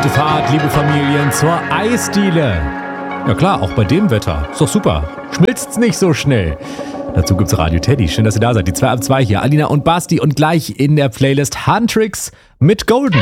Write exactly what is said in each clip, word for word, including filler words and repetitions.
Gute Fahrt, liebe Familien, zur Eisdiele. Ja klar, auch bei dem Wetter. Ist doch super. Schmilzt's nicht so schnell. Dazu gibt's Radio Teddy. Schön, dass ihr da seid. Die zwei ab zwei hier. Alina und Basti. Und gleich in der Playlist Huntrix mit Golden.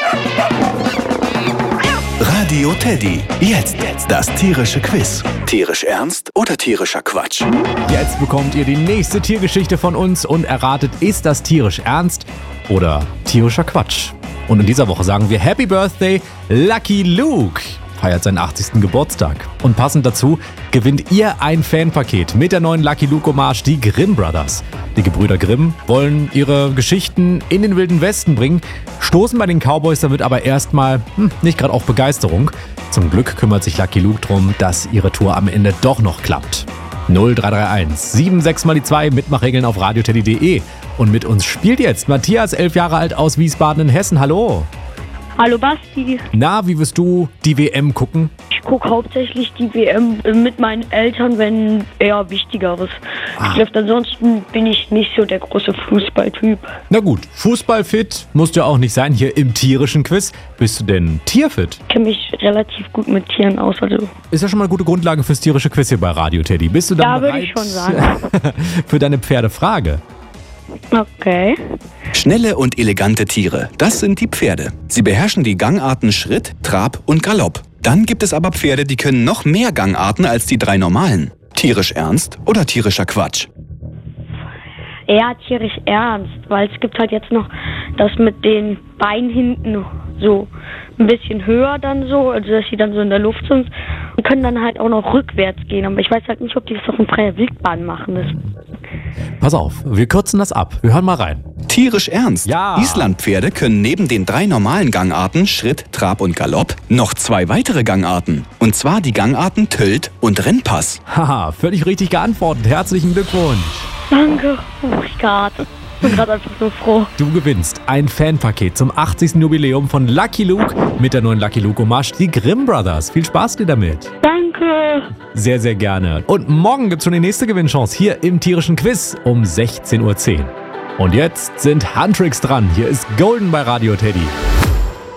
Radio Teddy. Jetzt das tierische Quiz. Tierisch ernst oder tierischer Quatsch? Jetzt bekommt ihr die nächste Tiergeschichte von uns und erratet, ist das tierisch ernst oder tierischer Quatsch? Und in dieser Woche sagen wir Happy Birthday, Lucky Luke. Feiert seinen achtzigsten Geburtstag. Und passend dazu gewinnt ihr ein Fanpaket mit der neuen Lucky Luke Hommage, die Grimm Brothers. Die Gebrüder Grimm wollen ihre Geschichten in den Wilden Westen bringen, stoßen bei den Cowboys damit aber erstmal hm, nicht gerade auf Begeisterung. Zum Glück kümmert sich Lucky Luke darum, dass ihre Tour am Ende doch noch klappt. null drei drei eins sieben sechs mal die zwei, Mitmachregeln auf radioteddy punkt de. Und mit uns spielt jetzt Matthias, elf Jahre alt, aus Wiesbaden in Hessen. Hallo. Hallo Basti. Na, wie wirst du die W M gucken? Ich gucke hauptsächlich die W M mit meinen Eltern, wenn eher Wichtigeres Ah. läuft. Ansonsten bin ich nicht so der große Fußballtyp. Na gut, fußballfit musst du ja auch nicht sein hier im tierischen Quiz. Bist du denn tierfit? Ich kenne mich relativ gut mit Tieren aus. Also Ist ja schon mal eine gute Grundlage fürs tierische Quiz hier bei Radio Teddy. Bist du dann Ja, würde bereit ich schon sagen. für deine Pferdefrage? okay. Schnelle und elegante Tiere, das sind die Pferde. Sie beherrschen die Gangarten Schritt, Trab und Galopp. Dann gibt es aber Pferde, die können noch mehr Gangarten als die drei normalen. Tierisch ernst oder tierischer Quatsch? Eher tierisch ernst, weil es gibt halt jetzt noch das mit den Beinen hinten so ein bisschen höher dann so, also dass sie dann so in der Luft sind und können dann halt auch noch rückwärts gehen. Aber ich weiß halt nicht, ob die das auf in freier Wildbahn machen. Das Pass auf, wir kürzen das ab. Wir hören mal rein. Tierisch ernst. Ja. Islandpferde können neben den drei normalen Gangarten Schritt, Trab und Galopp noch zwei weitere Gangarten. Und zwar die Gangarten Tölt und Rennpass. Haha, völlig richtig geantwortet. Herzlichen Glückwunsch. Danke. Oh, ich gerade. Ich bin gerade einfach so froh. Du gewinnst ein Fanpaket zum achtzigsten Jubiläum von Lucky Luke mit der neuen Lucky Luke Hommage, die Grimm Brothers. Viel Spaß dir damit. Danke. Sehr, sehr gerne. Und morgen gibt's schon die nächste Gewinnchance hier im tierischen Quiz um sechzehn Uhr zehn. Und jetzt sind Huntrix dran. Hier ist Golden bei Radio Teddy.